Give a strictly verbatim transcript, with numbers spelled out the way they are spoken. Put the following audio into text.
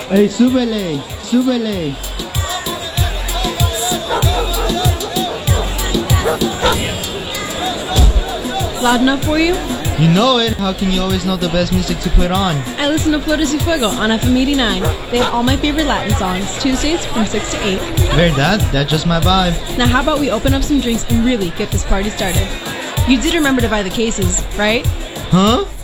Hey, súbele, súbele. Loud enough for you? You know it. How can you always know the best music to put on? I listen to Flores y Fuego on F M eighty-nine. They have all my favorite Latin songs, Tuesdays from six to eight. Heard that? That's just my vibe. Now how about we open up some drinks and really get this party started? You did remember to buy the cases, right? Huh?